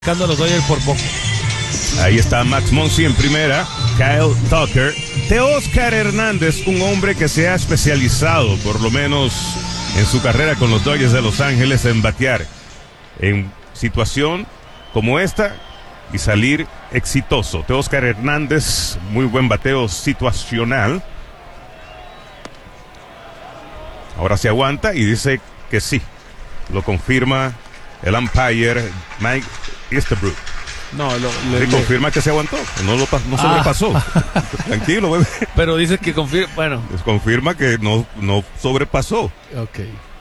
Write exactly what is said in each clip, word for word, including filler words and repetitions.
A los Dodgers por poco. Ahí está Max Muncy en primera, Kyle Tucker, Teóscar Hernández, un hombre que se ha especializado, por lo menos en su carrera con los Dodgers de Los Ángeles, en batear en situación como esta y salir exitoso. Teóscar Hernández, muy buen bateo situacional. Ahora se aguanta y dice que sí, lo confirma el umpire Mike Easterbrook. No, lo, le, le confirma que se aguantó, no, lo, no sobrepasó. Ah. Tranquilo, bebé. Pero dice que confirma, bueno. Les confirma que no, no sobrepasó. Ok.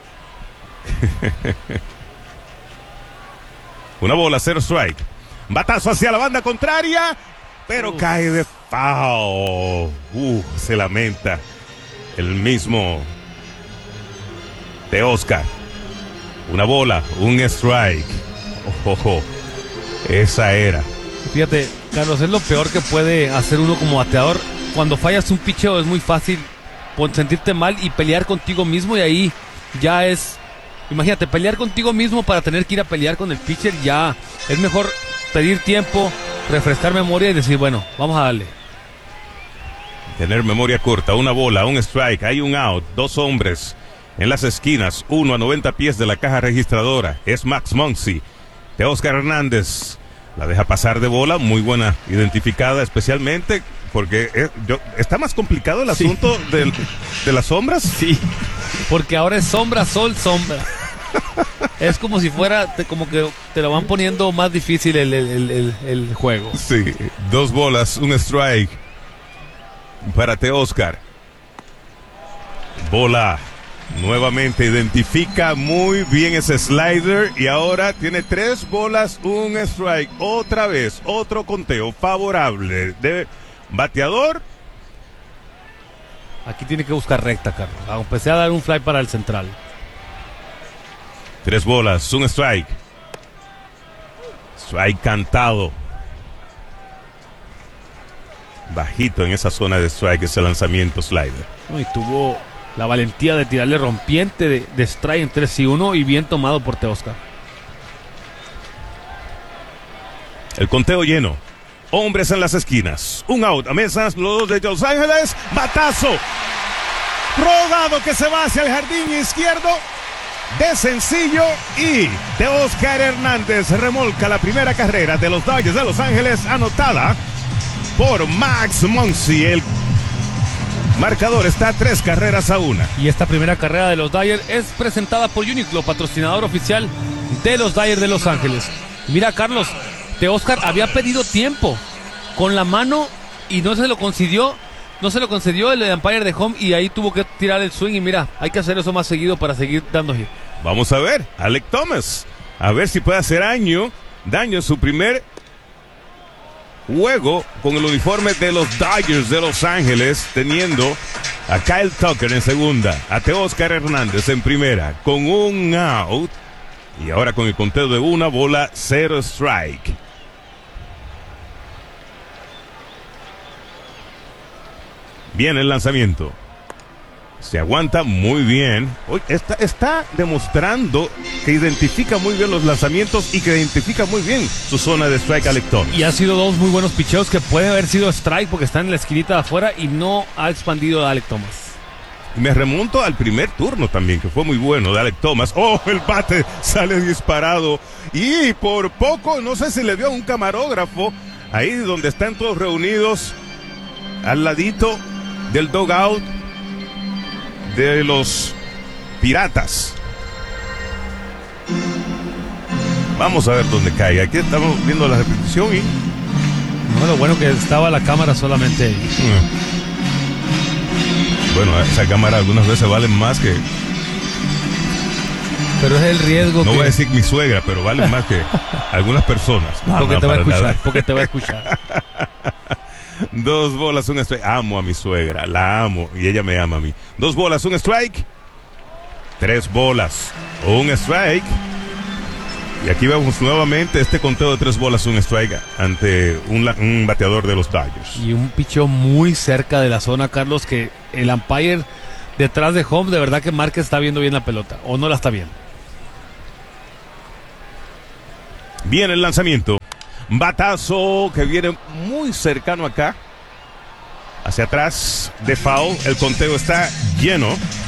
Una bola, cero strike. Batazo hacia la banda contraria, pero uh. cae de foul. Uh, se lamenta el mismo Teóscar. Una bola, un strike. Oh, oh, oh. Esa era. Fíjate, Carlos, es lo peor que puede hacer uno como bateador. Cuando fallas un picheo es muy fácil sentirte mal y pelear contigo mismo, y ahí ya es, imagínate, pelear contigo mismo para tener que ir a pelear con el pitcher. Ya es mejor pedir tiempo, refrescar memoria y decir, bueno, vamos a darle. Tener memoria corta, una bola, un strike, hay un out, dos hombres en las esquinas, uno a noventa pies de la caja registradora. Es Max Muncy. Teóscar Hernández la deja pasar de bola, muy buena identificada, especialmente porque es, yo, está más complicado el asunto sí. del, de las sombras. Sí, porque ahora es sombra, sol, sombra. Es como si fuera, te, como que te lo van poniendo más difícil el, el, el, el, el juego. Sí, dos bolas, un strike para Teóscar. Bola. Nuevamente identifica muy bien ese slider y ahora tiene tres bolas, un strike. Otra vez, otro conteo favorable de bateador. Aquí tiene que buscar recta, Carlos. Empecé a dar un fly para el central. Tres bolas, un strike. Strike cantado. Bajito en esa zona de strike, ese lanzamiento slider. No, y tuvo la valentía de tirarle rompiente de, de strike en tres y uno y bien tomado por Teóscar. El conteo lleno. Hombres en las esquinas. Un out a mesas, los de Los Ángeles. Batazo. Rodado que se va hacia el jardín izquierdo. De sencillo. Y Teóscar Hernández remolca la primera carrera de los Dodgers de Los Ángeles, anotada por Max Muncy. El marcador está tres carreras a una. Y esta primera carrera de los Dodgers es presentada por Uniqlo, patrocinador oficial de los Dodgers de Los Ángeles. Mira, Carlos, Teóscar había pedido tiempo con la mano y no se lo concedió. No se lo concedió el umpire de home y ahí tuvo que tirar el swing. Y mira, hay que hacer eso más seguido para seguir dando hit. Vamos a ver, Alek Thomas. A ver si puede hacer daño, daño en su primer juego con el uniforme de los Dodgers de Los Ángeles, teniendo a Kyle Tucker en segunda, a Teóscar Hernández en primera, con un out, y ahora con el conteo de una bola, cero strike. Viene el lanzamiento. Se aguanta muy bien. Hoy está, está demostrando que identifica muy bien los lanzamientos y que identifica muy bien su zona de strike, Alek Thomas. Y ha sido dos muy buenos picheos que puede haber sido strike porque están en la esquinita de afuera y no ha expandido a Alek Thomas. Me remonto al primer turno también, que fue muy bueno de Alek Thomas. ¡Oh, el bate sale disparado! Y por poco, no sé si le dio a un camarógrafo, ahí donde están todos reunidos, al ladito del dugout de los Piratas. Vamos a ver dónde cae. Aquí estamos viendo la repetición y... No, lo bueno que estaba la cámara solamente ahí. Bueno, esa cámara algunas veces valen más que... Pero es el riesgo. No que... voy a decir mi suegra, pero valen más que algunas personas. No, porque, no, te va a escuchar, nada. porque te va a escuchar. Dos bolas, un strike. Amo a mi suegra, la amo y ella me ama a mí. Dos bolas, un strike. Tres bolas, un strike. Y aquí vemos nuevamente este conteo de tres bolas, un strike ante un, un bateador de los Dodgers. Y un picheo muy cerca de la zona, Carlos, que el umpire detrás de home, de verdad que Márquez está viendo bien la pelota, o no la está viendo. Viene el lanzamiento. Batazo que viene muy cercano acá. Hacia atrás de foul. El conteo está lleno.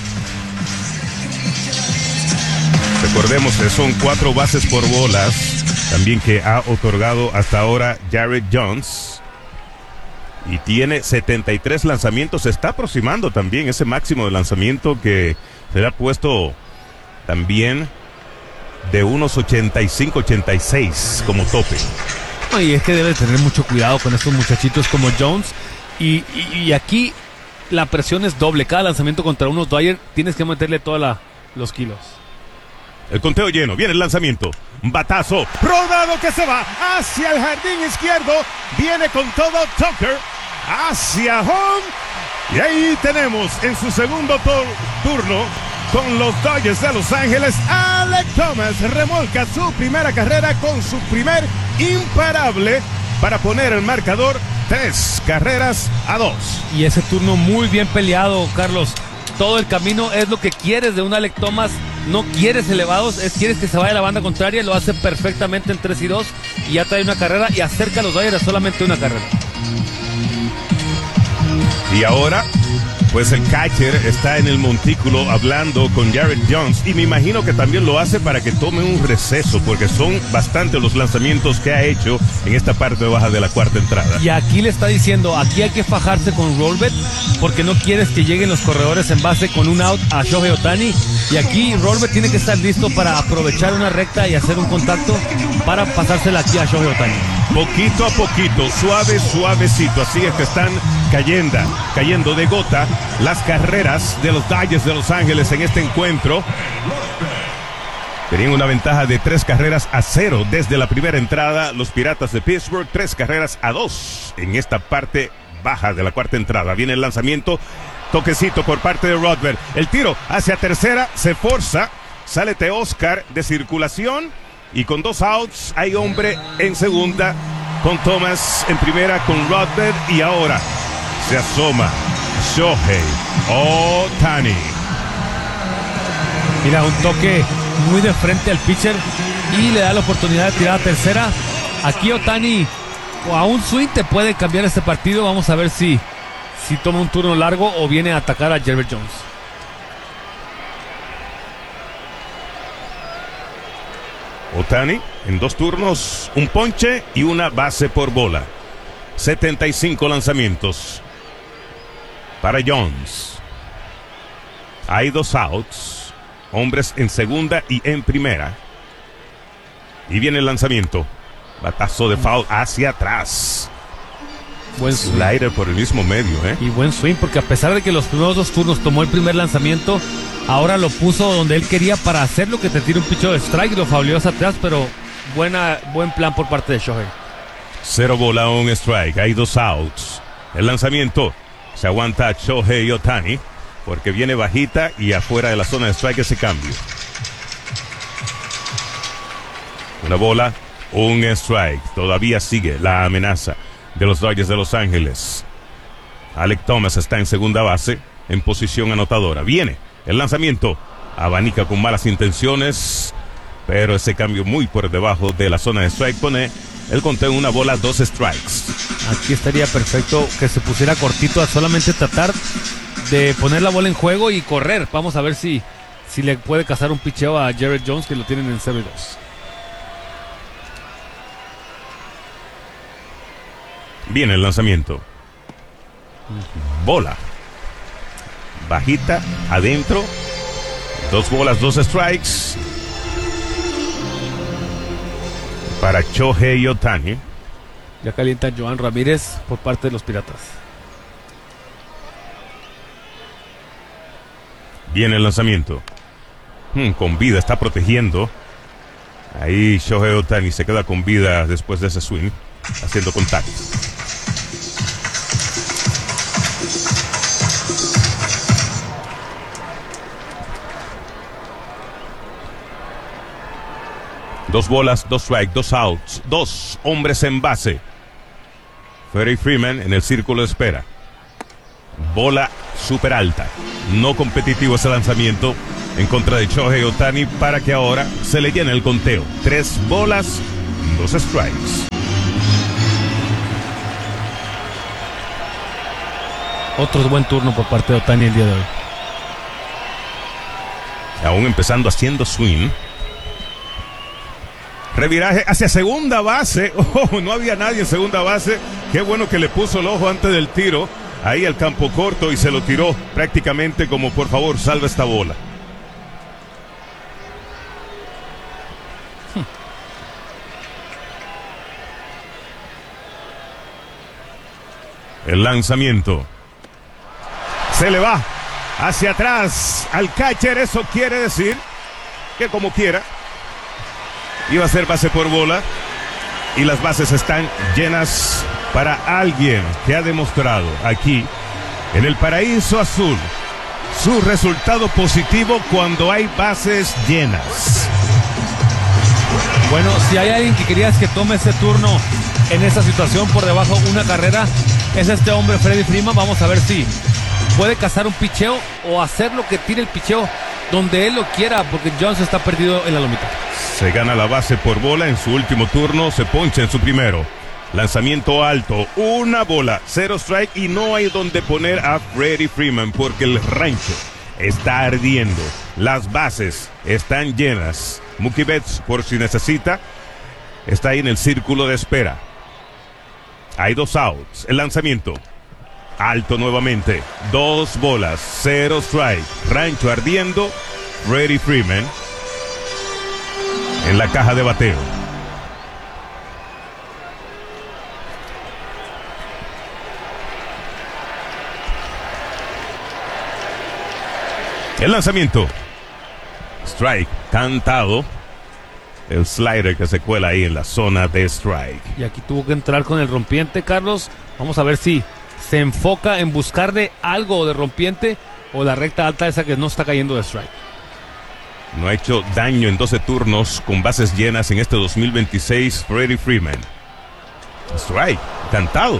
Recordemos que son cuatro bases por bolas. También que ha otorgado hasta ahora Jared Jones. Y tiene setenta y tres lanzamientos. Se está aproximando también ese máximo de lanzamiento que se le ha puesto también de unos ochenta y cinco, ochenta y seis como tope. Y es que debe tener mucho cuidado con estos muchachitos como Jones. Y, y, y aquí la presión es doble. Cada lanzamiento contra unos Dodgers tienes que meterle todos los kilos. El conteo lleno, viene el lanzamiento. Batazo, rodado que se va hacia el jardín izquierdo. Viene con todo Tucker hacia home. Y ahí tenemos en su segundo turno con los Dodgers de Los Ángeles. Alek Thomas remolca su primera carrera con su primer imparable para poner el marcador tres carreras a dos. Y ese turno muy bien peleado, Carlos. Todo el camino es lo que quieres de un Alek Thomas. No quieres elevados, es, quieres que se vaya a la banda contraria. Lo hace perfectamente en tres y dos. Y ya trae una carrera y acerca a los Dodgers a solamente una carrera. Y ahora, pues el catcher está en el montículo hablando con Jared Jones. Y me imagino que también lo hace para que tome un receso, porque son bastantes los lanzamientos que ha hecho en esta parte baja de la cuarta entrada. Y aquí le está diciendo, aquí hay que fajarse con Rollbet, porque no quieres que lleguen los corredores en base con un out a Shohei Ohtani. Y aquí Rollbet tiene que estar listo para aprovechar una recta y hacer un contacto para pasársela aquí a Shohei Ohtani. Poquito a poquito, suave, suavecito. Así es que están cayendo, cayendo de gota las carreras de los Dodgers de Los Ángeles en este encuentro. Tenían una ventaja de tres carreras a cero desde la primera entrada. Los Piratas de Pittsburgh, tres carreras a dos en esta parte baja de la cuarta entrada. Viene el lanzamiento, toquecito por parte de Rodber. El tiro hacia tercera, se forza, sale Teoscar de circulación. Y con dos outs hay hombre en segunda, con Thomas en primera, con Rodber. Y ahora se asoma Shohei Ohtani. Mira, un toque muy de frente al pitcher y le da la oportunidad de tirar a tercera. Aquí Ohtani, a un swing te puede cambiar este partido. Vamos a ver si, si toma un turno largo o viene a atacar a Jared Jones. Ohtani en dos turnos, un ponche y una base por bola. setenta y cinco lanzamientos para Jones. Hay dos outs, hombres en segunda y en primera. Y viene el lanzamiento. Batazo de foul hacia atrás. Buen swing. Slider por el mismo medio, ¿eh? Y buen swing, porque a pesar de que los primeros dos turnos tomó el primer lanzamiento, ahora lo puso donde él quería para hacer lo que te tira un picho de strike y lo fauleó hacia atrás, pero buena, buen plan por parte de Shohei. Cero bola, un strike. Hay dos outs. El lanzamiento se aguanta Shohei Ohtani porque viene bajita y afuera de la zona de strike ese cambio. Una bola, un strike. Todavía sigue la amenaza de los Dodgers de Los Ángeles. Alek Thomas está en segunda base en posición anotadora. Viene el lanzamiento, abanica con malas intenciones, pero ese cambio muy por debajo de la zona de strike pone el conteo en una bola, dos strikes. Aquí estaría perfecto que se pusiera cortito a solamente tratar de poner la bola en juego y correr. Vamos a ver si, si le puede cazar un picheo a Jared Jones, que lo tienen en cero y dos. Viene el lanzamiento. Bola. Bajita, adentro. Dos bolas, dos strikes. Para Shohei Ohtani. Ya calienta Joan Ramírez por parte de los Piratas. Viene el lanzamiento. Hmm, con vida, está protegiendo. Ahí Shohei Ohtani se queda con vida después de ese swing, haciendo contacto. Dos bolas, dos strikes, dos outs, dos hombres en base. Freddie Freeman en el círculo de espera. Bola súper alta. No competitivo ese lanzamiento en contra de Shohei Ohtani para que ahora se le llene el conteo. Tres bolas, Dos strikes. Otro buen turno por parte de Ohtani el día de hoy. Aún empezando haciendo swing. Reviraje hacia segunda base. Oh, no había nadie en segunda base. Qué bueno que le puso el ojo antes del tiro. Ahí al campo corto y se lo tiró prácticamente como por favor, salva esta bola. Hmm. El lanzamiento. Se le va hacia atrás al catcher. Eso quiere decir que como quiera iba a ser base por bola. Y las bases están llenas para alguien que ha demostrado aquí en el Paraíso Azul su resultado positivo cuando hay bases llenas. Bueno, si hay alguien que querías que tome ese turno en esa situación por debajo una carrera, es este hombre Freddie Freeman. Vamos a ver si puede cazar un picheo o hacer lo que tire el picheo donde él lo quiera, porque Jones está perdido en la lomita. Se gana la base por bola en su último turno, se poncha en su primero. Lanzamiento alto, una bola, cero strike y no hay donde poner a Freddie Freeman porque el rancho está ardiendo. Las bases están llenas. Mookie Betts, por si necesita, está ahí en el círculo de espera. Hay dos outs. El lanzamiento alto nuevamente, dos bolas, cero strike. Rancho ardiendo. Freddie Freeman en la caja de bateo. El lanzamiento. Strike, cantado. El slider que se cuela ahí en la zona de strike. Y aquí tuvo que entrar con el rompiente, Carlos. Vamos a ver si se enfoca en buscarle algo de rompiente o la recta alta esa que no está cayendo de strike. No ha hecho daño en doce turnos con bases llenas en este dos mil veintiséis, Freddie Freeman. Strike, cantado.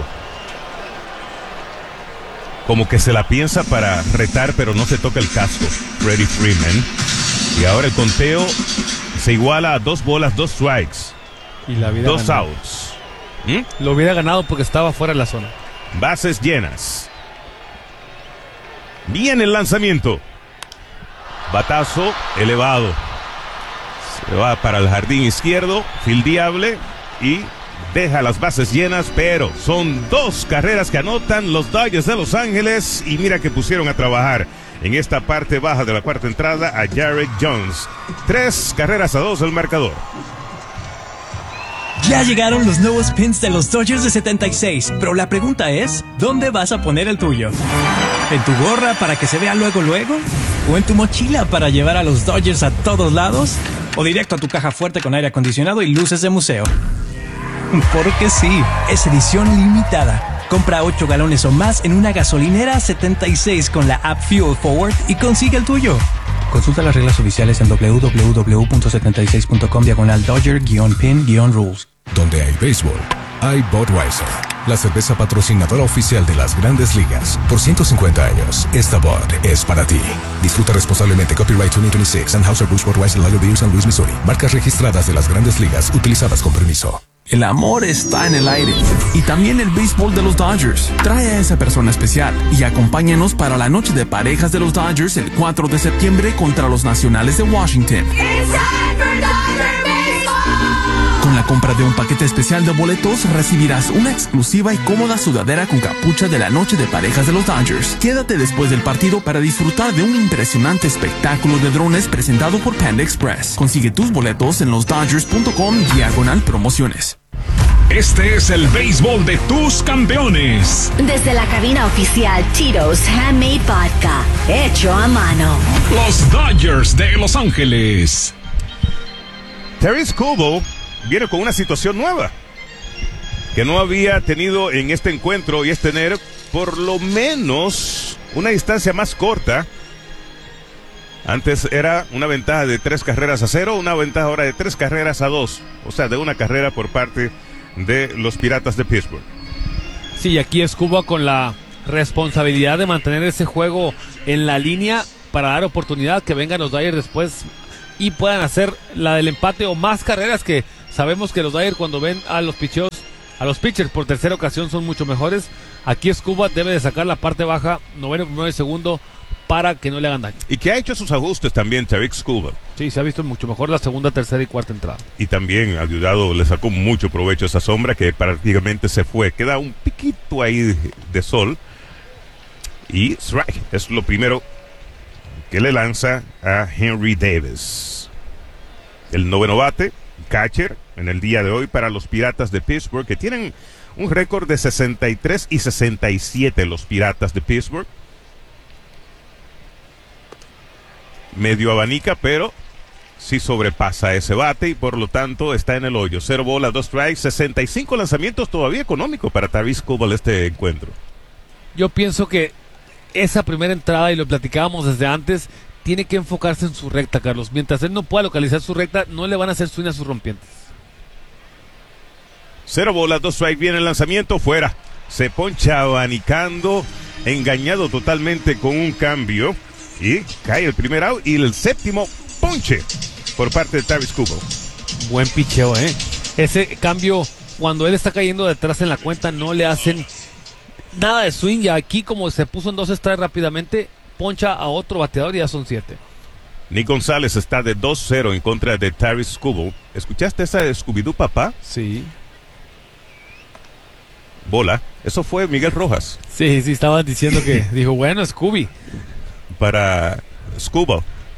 Como que se la piensa para retar, pero no se toca el casco. Freddie Freeman. Y ahora el conteo se iguala a dos bolas, dos strikes. Y la vida dos ganado. outs. ¿Mm? Lo hubiera ganado porque estaba fuera de la zona. Bases llenas. Bien el lanzamiento. Batazo elevado. Se va para el jardín izquierdo, fildeable y deja las bases llenas, pero son dos carreras que anotan los Dodgers de Los Ángeles y mira que pusieron a trabajar en esta parte baja de la cuarta entrada a Jared Jones. Tres carreras a dos el marcador. Ya llegaron los nuevos pins de los Dodgers de setenta y seis, pero la pregunta es, ¿dónde vas a poner el tuyo? ¿En tu gorra para que se vea luego luego? ¿O en tu mochila para llevar a los Dodgers a todos lados? ¿O directo a tu caja fuerte con aire acondicionado y luces de museo? Porque sí, es edición limitada. Compra ocho galones o más en una gasolinera setenta y seis con la app Fuel Forward y consigue el tuyo. Consulta las reglas oficiales en doble u doble u doble u punto setenta y seis punto com diagonal Dodger-pin-rules. Donde hay béisbol, hay Budweiser, la cerveza patrocinadora oficial de las Grandes Ligas. Por ciento cincuenta años, esta Bud es para ti. Disfruta responsablemente. Copyright dos mil veintiséis. Anheuser-Busch Budweiser Lager Beer San Luis, Missouri. Marcas registradas de las Grandes Ligas utilizadas con permiso. El amor está en el aire y también el béisbol de los Dodgers. Trae a esa persona especial y acompáñanos para la noche de parejas de los Dodgers el cuatro de septiembre contra los Nacionales de Washington. Con la compra de un paquete especial de boletos recibirás una exclusiva y cómoda sudadera con capucha de la noche de parejas de los Dodgers. Quédate después del partido para disfrutar de un impresionante espectáculo de drones presentado por Panda Express. Consigue tus boletos en los dodgers punto com diagonal promociones. Este es el béisbol de tus campeones. Desde la cabina oficial Tito's Handmade Vodka, hecho a mano. Los Dodgers de Los Ángeles. Terry Skubal viene con una situación nueva que no había tenido en este encuentro y es tener por lo menos una distancia más corta. Antes era una ventaja de tres carreras a cero, una ventaja ahora de tres carreras a dos, o sea, de una carrera por parte de los Piratas de Pittsburgh. Sí, aquí es Cuba con la responsabilidad de mantener ese juego en la línea para dar oportunidad que vengan los Dodgers después y puedan hacer la del empate o más carreras, que Sabemos que los Dodgers cuando ven a los picheos, a los pitchers por tercera ocasión son mucho mejores. Aquí Scuba debe de sacar la parte baja, noveno, primero y segundo, para que no le hagan daño. Y que ha hecho sus ajustes también Tarik Skubal. Sí, se ha visto mucho mejor la segunda, tercera y cuarta entrada. Y también ha ayudado, le sacó mucho provecho a esa sombra que prácticamente se fue. Queda un piquito ahí de, de sol. Y strike es lo primero que le lanza a Henry Davis. El noveno bate, catcher, en el día de hoy para los Piratas de Pittsburgh, que tienen un récord de sesenta y tres y sesenta y siete los Piratas de Pittsburgh. Medio abanica, pero sí sobrepasa ese bate y por lo tanto está en el hoyo. Cero bolas, dos strikes, sesenta y cinco lanzamientos, todavía económico para Tarik Skubal este encuentro. Yo pienso que esa primera entrada, y lo platicábamos desde antes, tiene que enfocarse en su recta, Carlos. Mientras él no pueda localizar su recta, no le van a hacer swing a sus rompientes. Cero bolas, dos strikes, viene el lanzamiento, fuera. Se poncha abanicando, engañado totalmente con un cambio. Y cae el primer out y el séptimo ponche por parte de Tarik Skubal. Buen picheo, ¿eh? Ese cambio, cuando él está cayendo detrás en la cuenta, no le hacen nada de swing. Y aquí, como se puso en dos strikes rápidamente, poncha a otro bateador y ya son siete. Nick González está de dos cero en contra de Tarik Skubal. ¿Escuchaste esa de Scooby-Doo, papá? Sí. Bola. Eso fue Miguel Rojas. Sí, sí, estaban diciendo que dijo, bueno, Scooby. Para Skubal.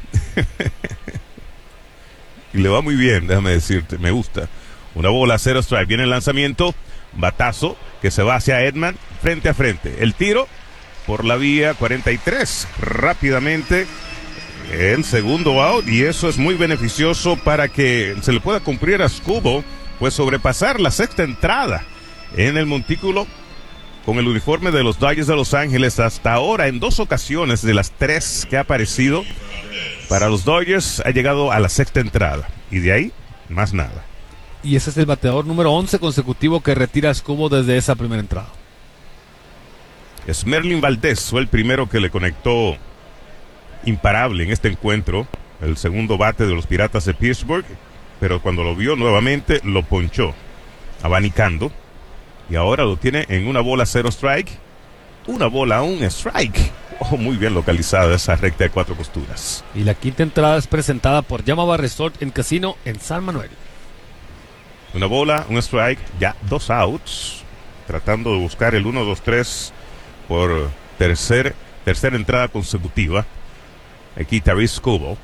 Y le va muy bien, déjame decirte, me gusta. Una bola, cero strike, viene el lanzamiento, batazo que se va hacia Edman, frente a frente. El tiro por la vía cuarenta y tres, rápidamente el segundo out, y eso es muy beneficioso para que se le pueda cumplir a Skubal, pues sobrepasar la sexta entrada en el montículo con el uniforme de los Dodgers de Los Ángeles. Hasta ahora, en dos ocasiones de las tres que ha aparecido para los Dodgers, ha llegado a la sexta entrada. Y de ahí, más nada. Y ese es el bateador número once consecutivo que retira a Skubal desde esa primera entrada. Esmerlin Valdés fue el primero que le conectó imparable en este encuentro. El segundo bate de los Piratas de Pittsburgh. Pero cuando lo vio nuevamente, lo ponchó, abanicando. Y ahora lo tiene en una bola, cero strike. Una bola, un strike. Oh, muy bien localizada esa recta de cuatro costuras. Y la quinta entrada es presentada por Yamava Resort en Casino en San Manuel. Una bola, un strike, ya dos outs. Tratando de buscar el uno dos tres por tercer, tercera entrada consecutiva. Aquí Tarik Skubal.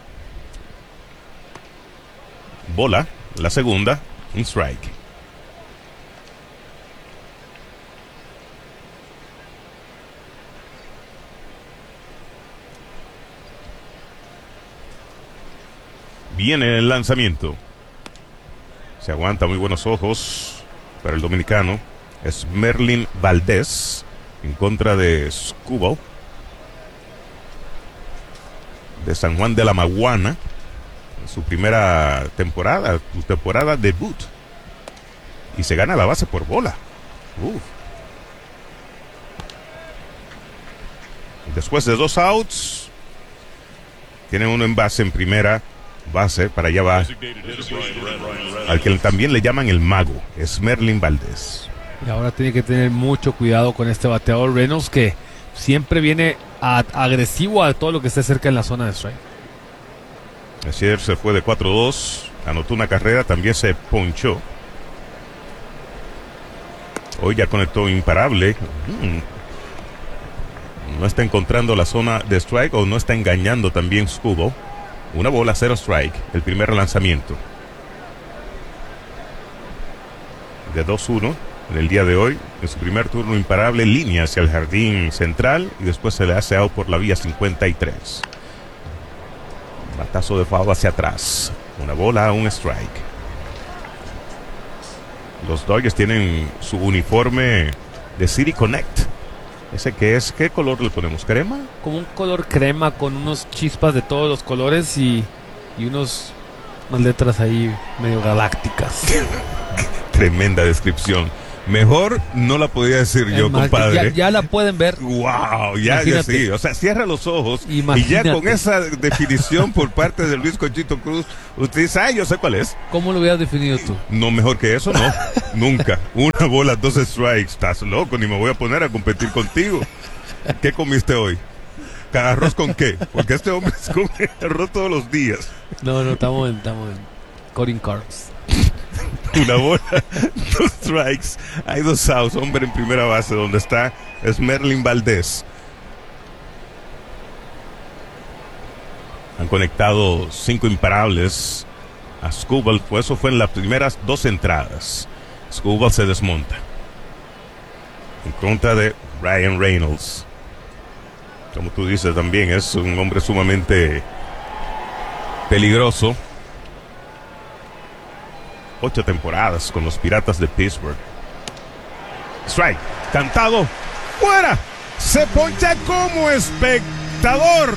Bola, la segunda, un strike. Viene el lanzamiento. Se aguanta, muy buenos ojos para el dominicano. Es Esmerlin Valdés en contra de Skubal, de San Juan de la Maguana, en su primera temporada, su temporada debut. Y se gana la base por bola. Uf. Después de dos outs, tiene uno en base en primera base, para allá va al que también le llaman el mago, Esmerlin Valdés. Y ahora tiene que tener mucho cuidado con este bateador Reynolds, que siempre viene a, agresivo a todo lo que esté cerca en la zona de strike. Ayer se fue de cuatro dos, anotó una carrera, también se ponchó. Hoy ya conectó imparable. Hmm. No está encontrando la zona de strike, o no está engañando también Skubal. Una bola, cero strike, el primer lanzamiento. De dos uno en el día de hoy, en su primer turno imparable, línea hacia el jardín central y después se le hace out por la vía cincuenta y tres. Batazo de foul hacia atrás. Una bola, un strike. Los Dodgers tienen su uniforme de City Connect. Ese que es, ¿qué color le ponemos? ¿Crema? Como un color crema con unos chispas de todos los colores y, y unos, unas letras ahí medio galácticas. Tremenda descripción. Mejor no la podía decir yo, más, compadre. Ya, ya la pueden ver. Wow, ya, ya sí. O sea, cierra los ojos Imagínate. y ya con esa definición por parte de Luis Conchito Cruz, usted dice, ay, yo sé cuál es. ¿Cómo lo hubieras definido tú? No, mejor que eso, no. Nunca. Una bola, dos strikes. Estás loco, ni me voy a poner a competir contigo. ¿Qué comiste hoy? ¿Arroz con qué? Porque este hombre come arroz todos los días. No, no, estamos en, estamos en cutting carbs. Una bola, dos strikes, hay dos outs, hombre en primera base, donde está es Merlin Valdés. Han conectado cinco imparables a Skubal, pues eso fue en las primeras dos entradas. Skubal se desmonta en contra de Ryan Reynolds. Como tú dices, también es un hombre sumamente peligroso. Ocho temporadas con los Piratas de Pittsburgh. Strike, cantado, fuera. Se poncha como espectador.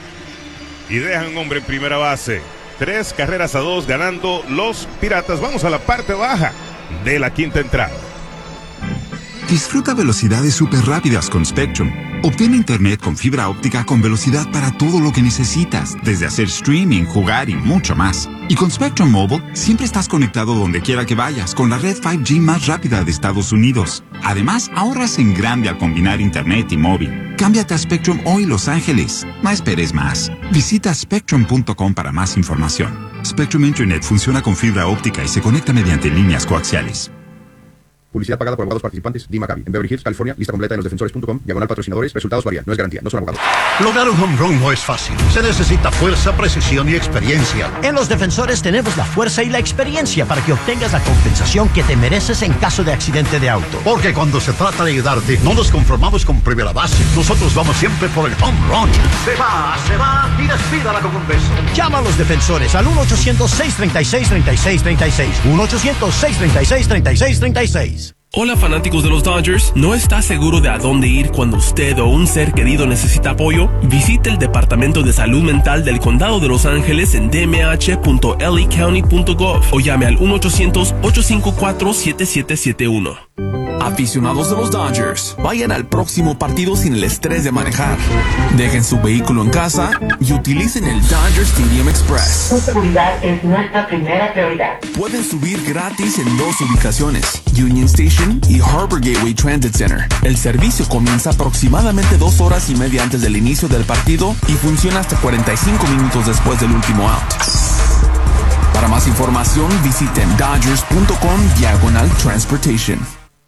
Y dejan un hombre en primera base. Tres carreras a dos ganando los Piratas. Vamos a la parte baja de la quinta entrada. Disfruta velocidades súper rápidas con Spectrum. Obtén internet con fibra óptica con velocidad para todo lo que necesitas, desde hacer streaming, jugar y mucho más. Y con Spectrum Mobile, siempre estás conectado donde quiera que vayas con la red cinco G más rápida de Estados Unidos. Además, ahorras en grande al combinar internet y móvil. Cámbiate a Spectrum hoy, Los Ángeles. No esperes más. Visita spectrum punto com para más información. Spectrum Internet funciona con fibra óptica y se conecta mediante líneas coaxiales. Publicidad pagada por abogados participantes. D. Maccabi. En Beverly Hills, California. Lista completa en los defensores punto com. Diagonal patrocinadores. Resultados varían. No es garantía. No son abogados. Lograr un home run no es fácil. Se necesita fuerza, precisión y experiencia. En Los Defensores tenemos la fuerza y la experiencia para que obtengas la compensación que te mereces en caso de accidente de auto. Porque cuando se trata de ayudarte, no nos conformamos con primera base. Nosotros vamos siempre por el home run. Se va, se va y despídala con un beso. Llama a Los Defensores al uno ochocientos, seis treinta y seis, treinta y seis treinta y seis. uno ochocientos, seis treinta y seis, treinta y seis treinta y seis. Hola fanáticos de los Dodgers, ¿no está seguro de a dónde ir cuando usted o un ser querido necesita apoyo? Visite el Departamento de Salud Mental del Condado de Los Ángeles en d m h punto l a county punto gov o llame al uno ochocientos, ocho cinco cuatro, siete siete siete uno. Aficionados de los Dodgers, vayan al próximo partido sin el estrés de manejar. Dejen su vehículo en casa y utilicen el Dodger Stadium Express. Su seguridad es nuestra primera prioridad. Pueden subir gratis en dos ubicaciones, Union Station y Harbor Gateway Transit Center. El servicio comienza aproximadamente dos horas y media antes del inicio del partido y funciona hasta cuarenta y cinco minutos después del último out. Para más información, visiten dodgers punto com diagonal transportation.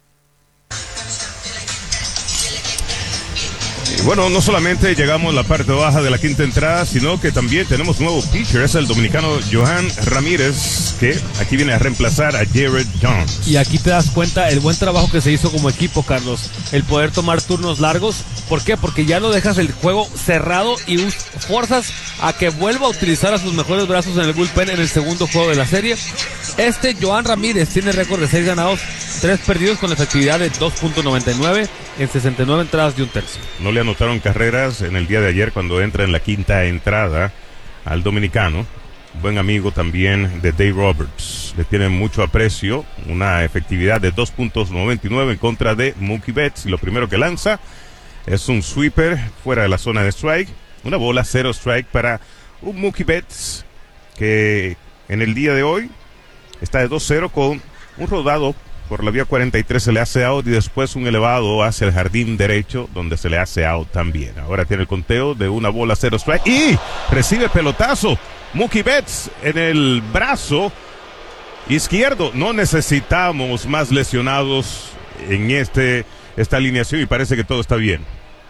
Y bueno, no solamente llegamos a la parte baja de la quinta entrada, sino que también tenemos nuevo pitcher, es el dominicano Johan Ramírez, que aquí viene a reemplazar a Jared Jones. Y aquí te das cuenta el buen trabajo que se hizo como equipo, Carlos, el poder tomar turnos largos. ¿Por qué? Porque ya lo dejas el juego cerrado y forzas a que vuelva a utilizar a sus mejores brazos en el bullpen en el segundo juego de la serie. Este Johan Ramírez tiene récord de seis ganados, tres perdidos con efectividad de dos punto noventa y nueve en sesenta y nueve entradas de un tercio. No le anotaron carreras en el día de ayer cuando entra en la quinta entrada al dominicano. Buen amigo también de Dave Roberts. Le tienen mucho aprecio. Una efectividad de dos punto noventa y nueve en contra de Mookie Betts. Y lo primero que lanza es un sweeper fuera de la zona de strike. Una bola, cero strike para un Mookie Betts que en el día de hoy está de dos cero con un rodado por la vía cuarenta y tres, se le hace out y después un elevado hacia el jardín derecho donde se le hace out también. Ahora tiene el conteo de una bola, cero strike y recibe pelotazo Mookie Betts en el brazo izquierdo. No necesitamos más lesionados en este esta alineación y parece que todo está bien.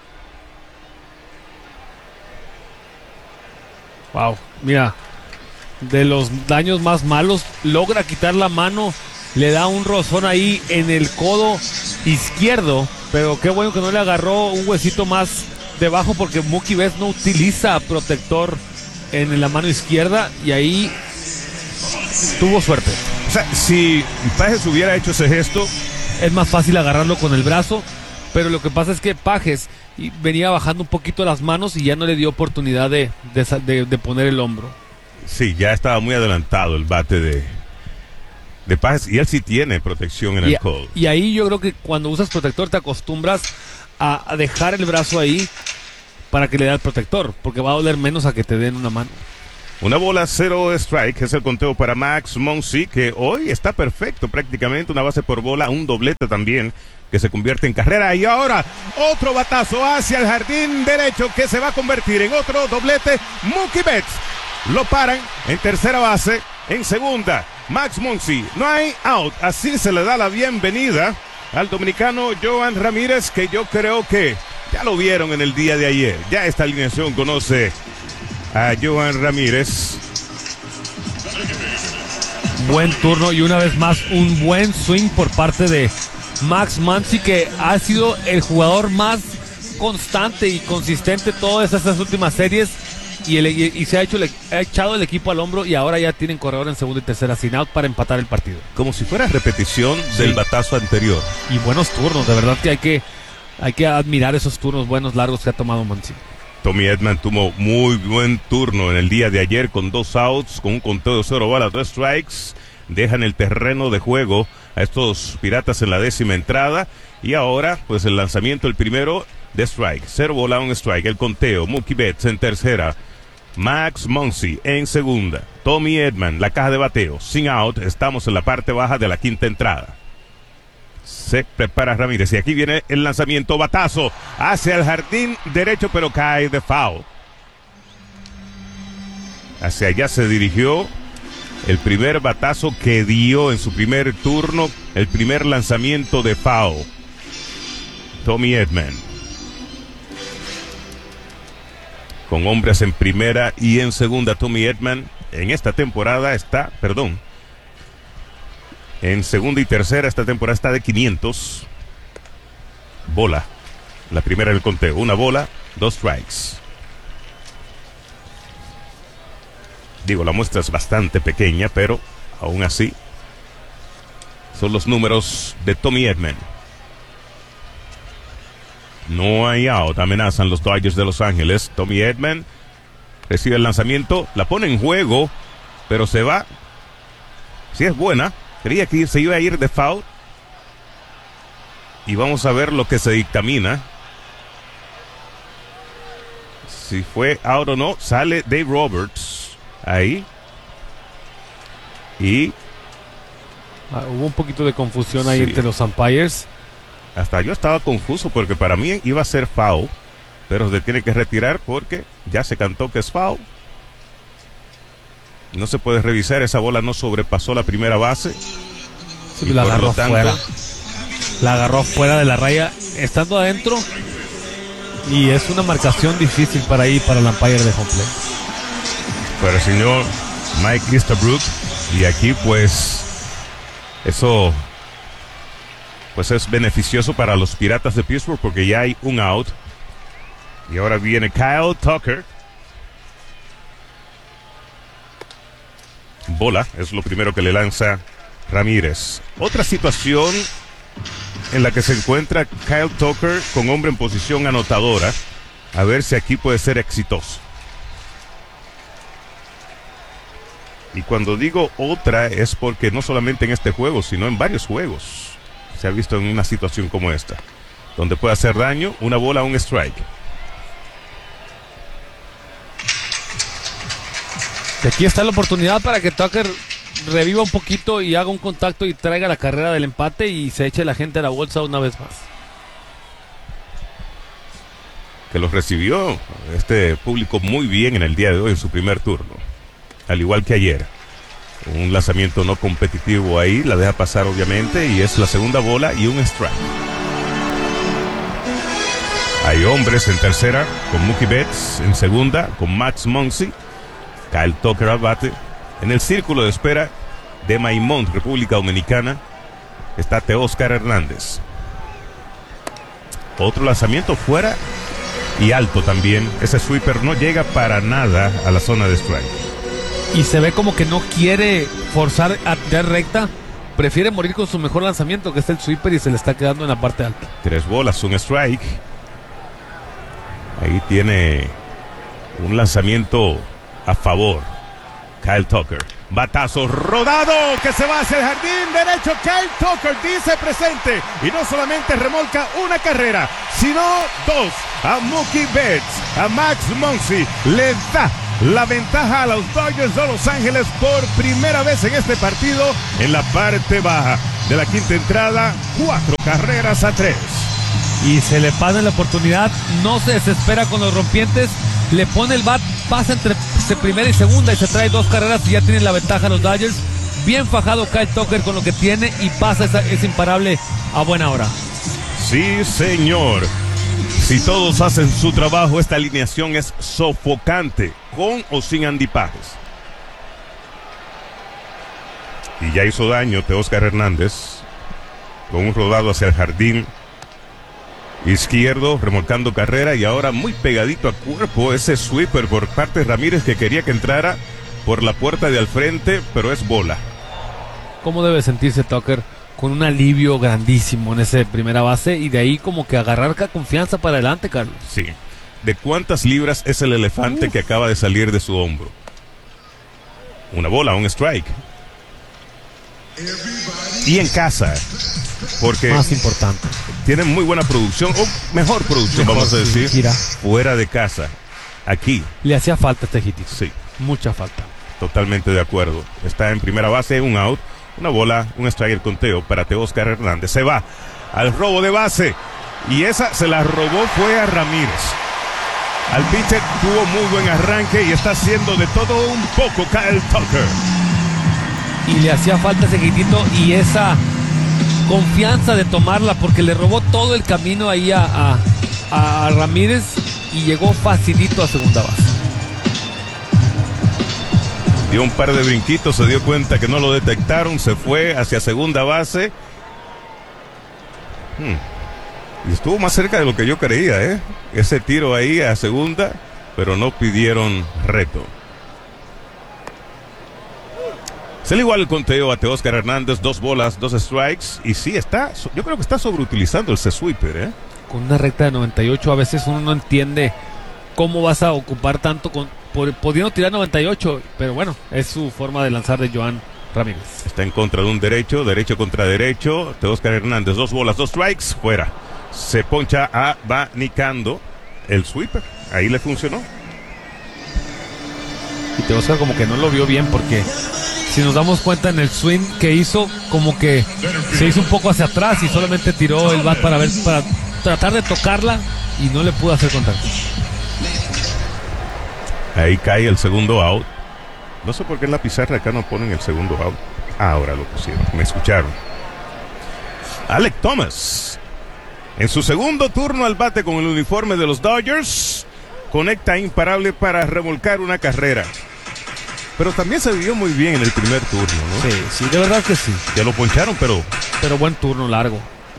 Wow, mira, de los daños más malos, logra quitar la mano, le da un rozón ahí en el codo izquierdo, pero qué bueno que no le agarró un huesito más debajo porque Mookie Betts no utiliza protector en la mano izquierda y ahí tuvo suerte. O sea, si Pages hubiera hecho ese gesto, es más fácil agarrarlo con el brazo, pero lo que pasa es que Pages venía bajando un poquito las manos y ya no le dio oportunidad de, de, de, de poner el hombro. Sí, ya estaba muy adelantado el bate de de paz, y él sí tiene protección en y, el codo. Y ahí yo creo que cuando usas protector te acostumbras a, a dejar el brazo ahí para que le dé el protector, porque va a doler menos a que te den una mano. Una bola, cero strike, es el conteo para Max Muncy, que hoy está perfecto prácticamente, una base por bola, un doblete también, que se convierte en carrera. Y ahora, otro batazo hacia el jardín derecho, que se va a convertir en otro doblete. Mookie Betts lo paran en tercera base, en segunda, Max Muncy, no hay out, así se le da la bienvenida al dominicano Johan Ramírez, que yo creo que ya lo vieron en el día de ayer, ya esta alineación conoce a Johan Ramírez. Buen turno y una vez más un buen swing por parte de Max Muncy, que ha sido el jugador más constante y consistente todas estas últimas series, y, el, y, y se ha, hecho, le, ha echado el equipo al hombro, y ahora ya tienen corredor en segunda y tercera sin out para empatar el partido. Como si fuera repetición sí. del batazo anterior. Y buenos turnos, de verdad que hay que, hay que admirar esos turnos buenos, largos que ha tomado Muncy. Tommy Edman tuvo muy buen turno en el día de ayer con dos outs, con un conteo de cero balas, dos strikes. Dejan el terreno de juego a estos Piratas en la décima entrada. Y ahora, pues el lanzamiento, el primero de strike. Cero bola, un strike. El conteo, Mookie Betts en tercera. Max Muncy en segunda. Tommy Edman, la caja de bateo. Sin out, estamos en la parte baja de la quinta entrada. Se prepara Ramírez y aquí viene el lanzamiento, batazo hacia el jardín derecho, pero cae de foul. Hacia allá se dirigió el primer batazo que dio en su primer turno, el primer lanzamiento de foul. Tommy Edman, con hombres en primera y en segunda. Tommy Edman en esta temporada está, perdón, en segunda y tercera, esta temporada está de quinientos. Bola. La primera del conteo. Una bola, dos strikes. Digo, la muestra es bastante pequeña, pero aún así son los números de Tommy Edman. No hay out. Amenazan los Dodgers de Los Ángeles. Tommy Edman recibe el lanzamiento, la pone en juego, pero se va. Si es buena. Creía que se iba a ir de foul. Y vamos a ver lo que se dictamina. Si fue out o no. Sale Dave Roberts ahí. Y ah, hubo un poquito de confusión ahí sí. entre los umpires. Hasta yo estaba confuso porque para mí iba a ser foul, pero se tiene que retirar porque ya se cantó que es foul. No se puede revisar, esa bola no sobrepasó la primera base. Sí, la agarró tanto, fuera. La agarró fuera de la raya, estando adentro. Y es una marcación difícil para ahí, para el umpire de home play. Para el señor Mike Easterbrook. Y aquí pues, eso pues es beneficioso para los Piratas de Pittsburgh porque ya hay un out. Y ahora viene Kyle Tucker. Bola, es lo primero que le lanza Ramírez. Otra situación en la que se encuentra Kyle Tucker con hombre en posición anotadora. A ver si aquí puede ser exitoso. Y cuando digo otra es porque no solamente en este juego, sino en varios juegos se ha visto en una situación como esta, donde puede hacer daño, una bola, un strike. Y aquí está la oportunidad para que Tucker reviva un poquito y haga un contacto y traiga la carrera del empate y se eche la gente a la bolsa una vez más. Que los recibió este público muy bien en el día de hoy en su primer turno, al igual que ayer. Un lanzamiento no competitivo ahí, la deja pasar obviamente y es la segunda bola y un strike. Hay hombres en tercera con Mookie Betts, en segunda con Max Muncy. Kyle Tucker al bate. En el círculo de espera de Maimont, República Dominicana, está Teóscar Hernández. Otro lanzamiento fuera y alto también. Ese sweeper no llega para nada a la zona de strike. Y se ve como que no quiere forzar a tirar recta. Prefiere morir con su mejor lanzamiento, que es el sweeper, y se le está quedando en la parte alta. Tres bolas, un strike. Ahí tiene un lanzamiento a favor Kyle Tucker. Batazo rodado que se va hacia el jardín derecho. Kyle Tucker dice presente y no solamente remolca una carrera, sino dos. A Mookie Betts, a Max Muncy le da la ventaja a los Dodgers de Los Ángeles por primera vez en este partido en la parte baja de la quinta entrada. Cuatro carreras a tres. Y se le pasa la oportunidad, no se desespera con los rompientes, le pone el bat, pasa entre primera y segunda y se trae dos carreras y ya tienen la ventaja los Dodgers. Bien fajado Kyle Tucker con lo que tiene y pasa esa, es imparable a buena hora. Sí, señor. Si todos hacen su trabajo, esta alineación es sofocante, con o sin Andy Pages. Y ya hizo daño Teóscar Hernández con un rodado hacia el jardín izquierdo, remolcando carrera y ahora muy pegadito a cuerpo ese sweeper por parte de Ramírez que quería que entrara por la puerta de al frente, pero es bola. ¿Cómo debe sentirse Tucker? Con un alivio grandísimo en esa primera base y de ahí como que agarrar confianza para adelante, Carlos. Sí. ¿De cuántas libras es el elefante Uf. que acaba de salir de su hombro? Una bola, un strike. Y en casa, porque más importante, tienen muy buena producción, o mejor producción, mejor, vamos a decir, sí, fuera de casa. Aquí le hacía falta este hit. Sí, mucha falta. Totalmente de acuerdo. Está en primera base, un out, una bola, un strike, el conteo para Teóscar Hernández. Se va al robo de base y esa se la robó fue a Ramírez. Al pitcher tuvo muy buen arranque y está haciendo de todo un poco Kyle Tucker. Y le hacía falta ese hitito y esa confianza de tomarla porque le robó todo el camino ahí a, a, a Ramírez y llegó facilito a segunda base. Dio un par de brinquitos, se dio cuenta que no lo detectaron, se fue hacia segunda base. Hmm. Y estuvo más cerca de lo que yo creía, ¿eh? Ese tiro ahí a segunda, pero no pidieron reto. Se le igual el conteo a Teóscar Hernández, dos bolas, dos strikes, y sí está, yo creo que está sobreutilizando el sweeper, ¿eh? Con una recta de noventa y ocho a veces uno no entiende cómo vas a ocupar tanto, con, por, pudiendo tirar noventa y ocho, pero bueno, es su forma de lanzar de Joan Ramírez. Está en contra de un derecho, derecho contra derecho, Teóscar Hernández, dos bolas, dos strikes, fuera. Se poncha abanicando el sweeper, ahí le funcionó. Y Teóscar como que no lo vio bien porque si nos damos cuenta en el swing que hizo, como que se hizo un poco hacia atrás y solamente tiró el bat para ver, para tratar de tocarla y no le pudo hacer contacto. Ahí cae el segundo out. No sé por qué en la pizarra acá no ponen el segundo out. Ah, ahora lo pusieron, me escucharon. Alec Thomas, en su segundo turno al bate con el uniforme de los Dodgers, conecta imparable para remolcar una carrera. Pero también se vivió muy bien en el primer turno, ¿no? Sí, sí, de verdad que sí. Ya lo poncharon, pero... Pero buen turno largo.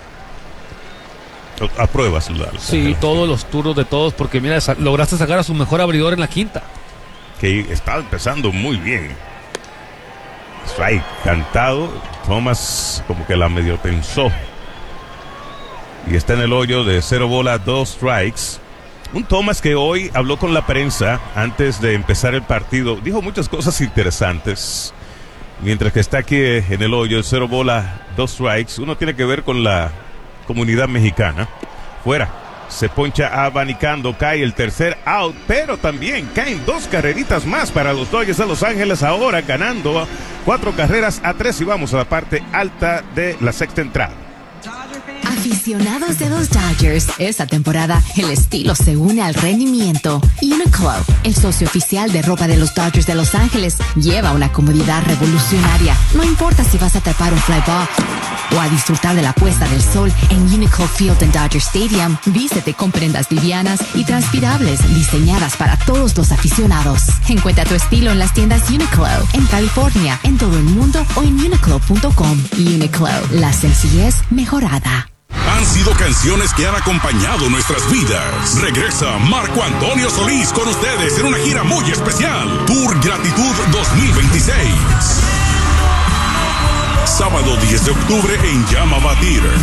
A pruebas. Sí, todos los turnos de todos, porque mira, lograste sacar a su mejor abridor en la quinta. Que está empezando muy bien. Strike cantado. Thomas como que la medio tensó. Y está en el hoyo de cero bola, dos strikes. Un Thomas que hoy habló con la prensa antes de empezar el partido. Dijo muchas cosas interesantes. Mientras que está aquí en el hoyo, el cero bola, dos strikes. Uno tiene que ver con la comunidad mexicana. Fuera. Se poncha abanicando. Cae el tercer out. Pero también caen dos carreritas más para los Dodgers de Los Ángeles. Ahora ganando cuatro carreras a tres. Y vamos a la parte alta de la sexta entrada. Aficionados de los Dodgers, esta temporada el estilo se une al rendimiento. Uniqlo, el socio oficial de ropa de los Dodgers de Los Ángeles, lleva una comodidad revolucionaria. No importa si vas a atrapar un fly ball o a disfrutar de la puesta del sol en Uniqlo Field en Dodger Stadium. Vístete con prendas livianas y transpirables diseñadas para todos los aficionados. Encuentra tu estilo en las tiendas Uniqlo en California, en todo el mundo o en uniqlo punto com. Uniqlo, la sencillez mejorada. Han sido canciones que han acompañado nuestras vidas. Regresa Marco Antonio Solís con ustedes en una gira muy especial. Tour Gratitud dos mil veintiséis. Sábado diez de octubre en Llama Batir.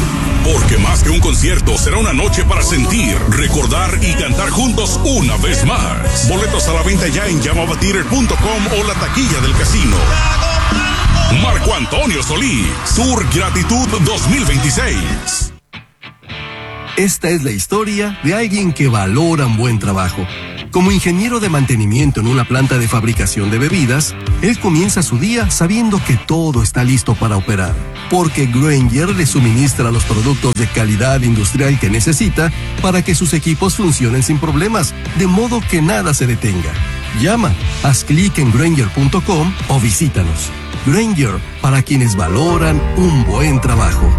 Porque más que un concierto, será una noche para sentir, recordar y cantar juntos una vez más. Boletos a la venta ya en llamaba theater punto com o la taquilla del casino. Marco Antonio Solís, Tour Gratitud dos mil veintiséis. Esta es la historia de alguien que valora un buen trabajo. Como ingeniero de mantenimiento en una planta de fabricación de bebidas, él comienza su día sabiendo que todo está listo para operar, porque Grainger le suministra los productos de calidad industrial que necesita para que sus equipos funcionen sin problemas, de modo que nada se detenga. Llama, haz clic en Grainger punto com o visítanos. Grainger, para quienes valoran un buen trabajo.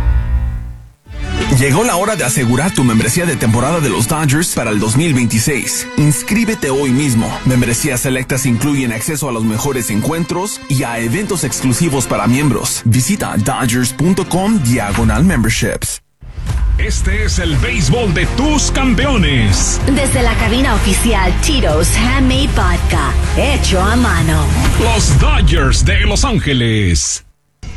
Llegó la hora de asegurar tu membresía de temporada de los Dodgers para el dos mil veintiséis. Inscríbete hoy mismo. Membresías selectas incluyen acceso a los mejores encuentros y a eventos exclusivos para miembros. Visita dodgers punto com diagonal memberships. Este es el béisbol de tus campeones. Desde la cabina oficial Tito's Handmade Vodka, hecho a mano. Los Dodgers de Los Ángeles.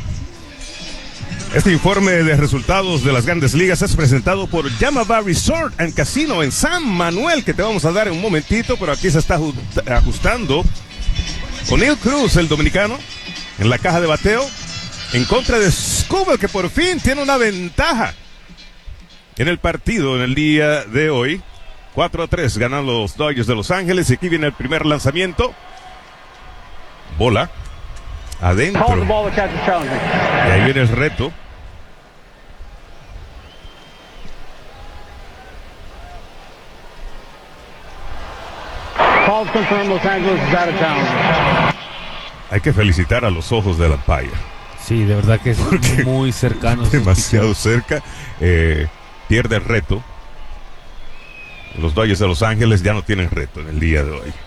Este informe de resultados de las Grandes Ligas es presentado por Yamava Resort and Casino en San Manuel, que te vamos a dar en un momentito, pero aquí se está ajustando. O'Neill Cruz, el dominicano, en la caja de bateo, en contra de Skubal, que por fin tiene una ventaja en el partido en el día de hoy. cuatro a tres ganan los Dodgers de Los Ángeles, y aquí viene el primer lanzamiento. Bola adentro. Y ahí viene el reto. Hay que felicitar a los ojos del umpire. Sí, de verdad que es Porque muy cercano. Demasiado cerca. Eh, pierde el reto. Los Dodgers de Los Ángeles ya no tienen reto en el día de hoy.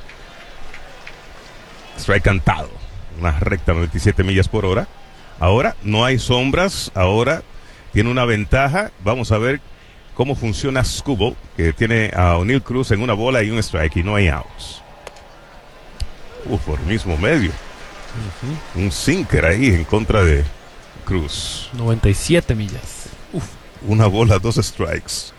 Strike cantado. Una recta noventa y siete millas por hora. Ahora no hay sombras. Ahora tiene una ventaja. Vamos a ver cómo funciona Skubal, que tiene a O'Neill Cruz en una bola y un strike, y no hay outs. Uh, por el mismo medio. Uh-huh. Un sinker ahí en contra de Cruz. noventa y siete millas. Uf. Una bola, dos strikes.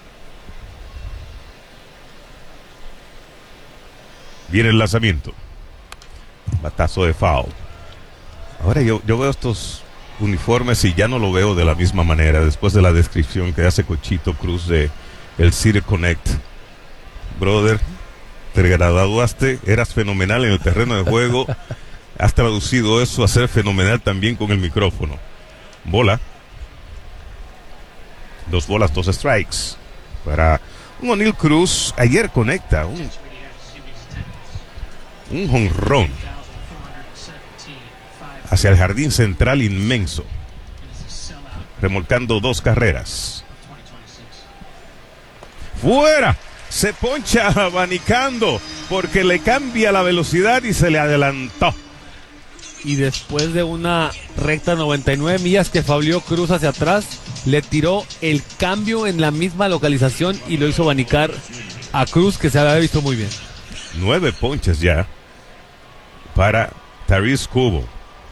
Viene el lanzamiento. Batazo de foul. Ahora yo, yo veo estos uniformes y ya no lo veo de la misma manera después de la descripción que hace Cochito Cruz de el City Connect. Brother, te graduaste, eras fenomenal en el terreno de juego. Has traducido eso a ser fenomenal también con el micrófono. Bola. Dos bolas, dos strikes. Para un O'Neill Cruz, ayer conecta un, un jonrón hacia el jardín central inmenso, remolcando dos carreras. ¡Fuera! Se poncha abanicando porque le cambia la velocidad y se le adelantó. Y después de una recta noventa y nueve millas que fablió Cruz hacia atrás, le tiró el cambio en la misma localización y lo hizo abanicar a Cruz, que se había visto muy bien. Nueve ponches ya para Taris Skubal.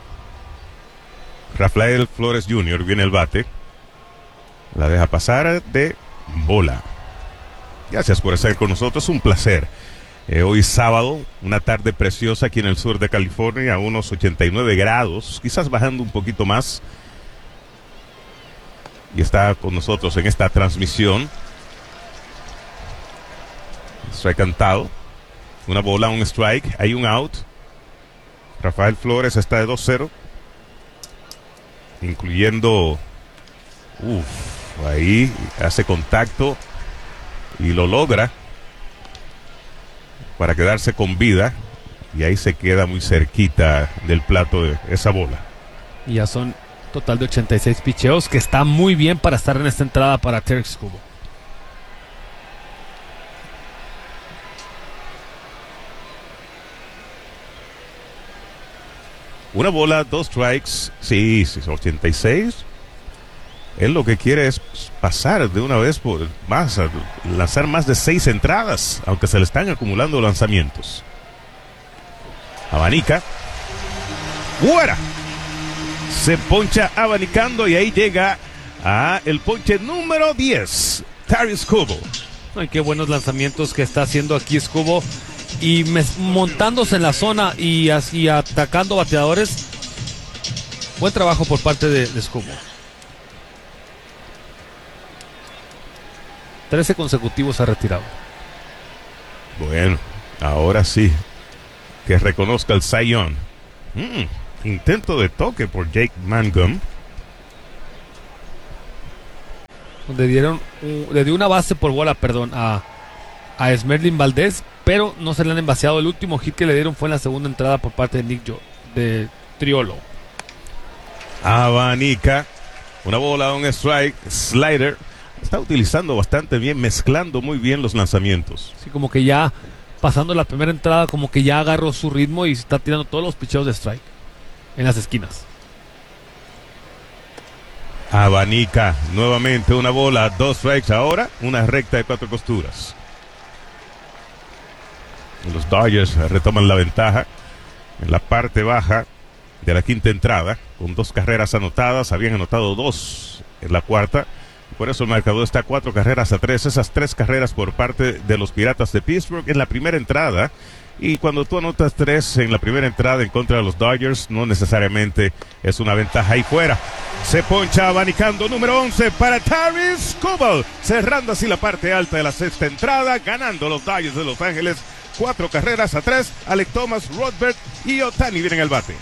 Rafael Flores junior viene el bate. La deja pasar de bola. Gracias por estar con nosotros, un placer. Eh, hoy sábado, una tarde preciosa aquí en el sur de California, a unos ochenta y nueve grados, quizás bajando un poquito más. Y está con nosotros en esta transmisión. Strike cantado. Una bola, un strike, hay un out. Rafael Flores está de dos cero. Incluyendo, uff, ahí hace contacto y lo logra para quedarse con vida, y ahí se queda muy cerquita del plato de esa bola. Y ya son total de ochenta y seis picheos, que está muy bien para estar en esta entrada para Tarik Skubal. Una bola, dos strikes. Sí, sí, ochenta y seis. Él lo que quiere es pasar de una vez por más, lanzar más de seis entradas, aunque se le están acumulando lanzamientos. Abanica. ¡Fuera! Se poncha abanicando, y ahí llega a el ponche número diez, Taris Skubal. Ay, qué buenos lanzamientos que está haciendo aquí Skubal. Y me, montándose en la zona y así atacando bateadores. Buen trabajo por parte de, de Skubal. trece consecutivos ha retirado. Bueno, ahora sí. Que reconozca el Cy Young. Mm, intento de toque por Jake Mangum. Donde dieron uh, le dio una base por bola, perdón, a, a Esmerlin Valdés, pero no se le han envaseado. El último hit que le dieron fue en la segunda entrada por parte de Nick Jo, de Triolo. Abanica. Una bola, un strike, slider. Está utilizando bastante bien, mezclando muy bien los lanzamientos. Sí, como que ya pasando la primera entrada, como que ya agarró su ritmo y está tirando todos los picheos de strike en las esquinas. Abanica, nuevamente una bola, dos strikes ahora, una recta de cuatro costuras. Los Dodgers retoman la ventaja en la parte baja de la quinta entrada, con dos carreras anotadas, habían anotado dos en la cuarta. Por eso el marcador está cuatro carreras a tres. Esas tres carreras por parte de los Piratas de Pittsburgh en la primera entrada. Y cuando tú anotas tres en la primera entrada en contra de los Dodgers, no necesariamente es una ventaja ahí fuera. Se poncha abanicando número once para Taris Skubal, cerrando así la parte alta de la sexta entrada, ganando los Dodgers de Los Ángeles cuatro carreras a tres. Alec Thomas, Rodbert y Ohtani vienen al bate.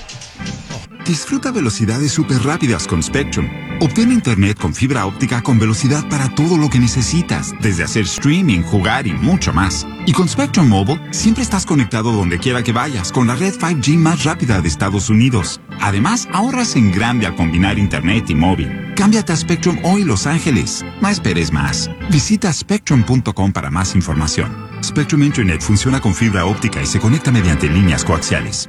Disfruta velocidades súper rápidas con Spectrum. Obtén internet con fibra óptica con velocidad para todo lo que necesitas, desde hacer streaming, jugar y mucho más. Y con Spectrum Mobile, siempre estás conectado donde quiera que vayas con la red cinco G más rápida de Estados Unidos. Además, ahorras en grande al combinar internet y móvil. Cámbiate a Spectrum hoy, Los Ángeles. No esperes más. Visita spectrum punto com para más información. Spectrum Internet funciona con fibra óptica y se conecta mediante líneas coaxiales.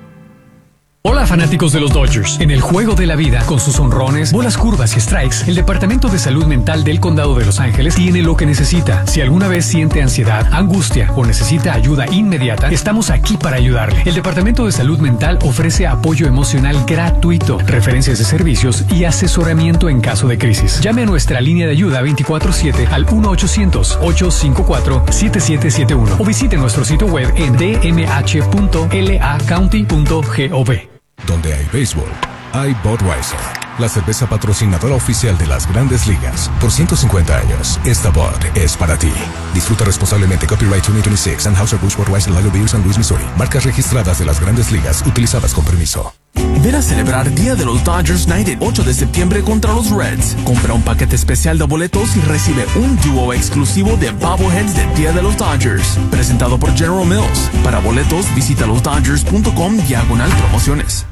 Hola fanáticos de los Dodgers. En el juego de la vida, con sus honrones, bolas curvas y strikes, el Departamento de Salud Mental del Condado de Los Ángeles tiene lo que necesita. Si alguna vez siente ansiedad, angustia o necesita ayuda inmediata, estamos aquí para ayudarle. El Departamento de Salud Mental ofrece apoyo emocional gratuito, referencias de servicios y asesoramiento en caso de crisis. Llame a nuestra línea de ayuda veinticuatro siete al uno ochocientos, ocho cinco cuatro, siete siete siete uno o visite nuestro sitio web en d m h punto l a county punto gov. Donde hay béisbol, hay Budweiser, la cerveza patrocinadora oficial de las Grandes Ligas. Por ciento cincuenta años, esta Bud es para ti. Disfruta responsablemente. Copyright dos mil veintiséis, Anheuser-Busch Budweiser, Lager Beer, San Luis, Missouri. Marcas registradas de las Grandes Ligas, utilizadas con permiso. Ven a celebrar Día de los Dodgers Night el ocho de septiembre contra los Reds. Compra un paquete especial de boletos y recibe un dúo exclusivo de bobbleheads del Día de los Dodgers. Presentado por General Mills. Para boletos, visita los dodgers punto com diagonal promociones.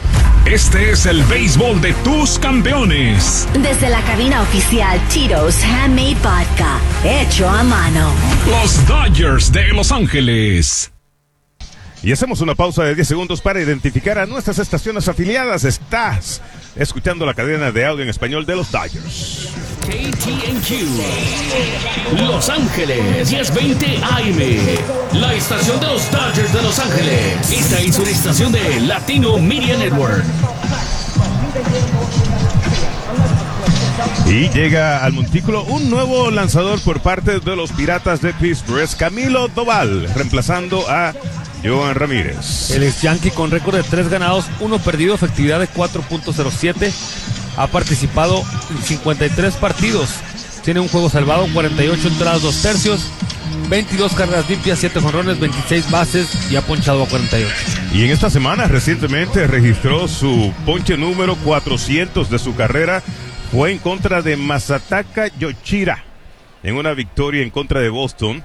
Este es el béisbol de tus campeones. Desde la cabina oficial Tito's Handmade Vodka, hecho a mano. Los Dodgers de Los Ángeles. Y hacemos una pausa de diez segundos para identificar a nuestras estaciones afiliadas. Estás escuchando la cadena de audio en español de los Dodgers. K T N Q, Los Ángeles, diez veinte A M. La estación de los Dodgers de Los Ángeles. Esta es una estación de Latino Media Network. Y llega al montículo un nuevo lanzador por parte de los Piratas de Pittsburgh. Es Camilo Doval, reemplazando a Johan Ramírez. El ex Yankee con récord de tres ganados, uno perdido, efectividad de cuatro punto cero siete. Ha participado en cincuenta y tres partidos. Tiene un juego salvado, cuarenta y ocho entradas, dos tercios, veintidós carreras limpias, siete jonrones, veintiséis bases y ha ponchado a cuarenta y ocho. Y en esta semana recientemente registró su ponche número cuatrocientos de su carrera. Fue en contra de Masataka Yoshida en una victoria en contra de Boston.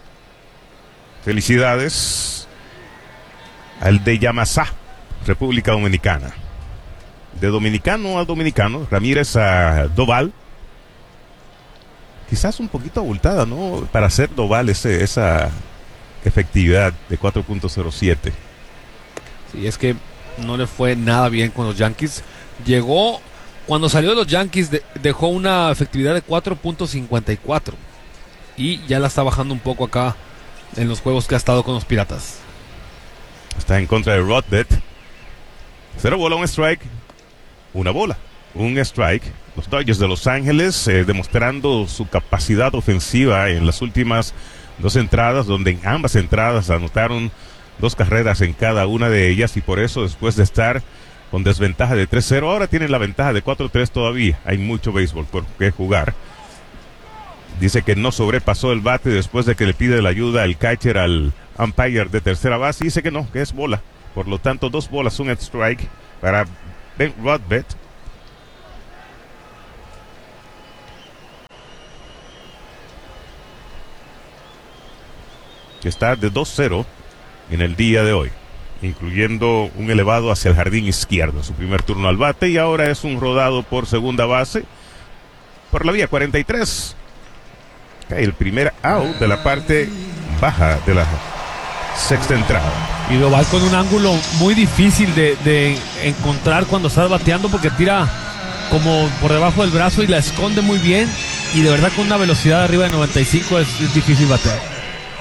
Felicidades al de Yamasá, República Dominicana. De dominicano a dominicano, Ramírez a Doval. Quizás un poquito abultada, ¿no? Para hacer Doval ese, esa efectividad de cuatro punto cero siete. Sí, es que no le fue nada bien con los Yankees. Llegó, cuando salió de los Yankees, de, dejó una efectividad de cuatro punto cincuenta y cuatro. Y ya la está bajando un poco acá en los juegos que ha estado con los Piratas. Está en contra de Rodbert. Cero bola, un strike. Una bola, un strike, Los Dodgers de Los Ángeles eh, demostrando su capacidad ofensiva en las últimas dos entradas, donde en ambas entradas anotaron dos carreras en cada una de ellas, y por eso, después de estar con desventaja de tres cero, ahora tienen la ventaja de cuatro tres todavía. Hay mucho béisbol por qué jugar. Dice que no sobrepasó el bate después de que le pide la ayuda el catcher al umpire de tercera base. Dice que no, que es bola. Por lo tanto, dos bolas, un strike para Ben Rodbert. Que está de dos cero en el día de hoy, incluyendo un elevado hacia el jardín izquierdo, su primer turno al bate, y ahora es un rodado por segunda base por la vía cuarenta y tres. El primer out de la parte baja de la sexta entrada. Y Doval con un ángulo muy difícil de, de encontrar cuando estás bateando, porque tira como por debajo del brazo y la esconde muy bien, y de verdad con una velocidad arriba de noventa y cinco es, es difícil batear.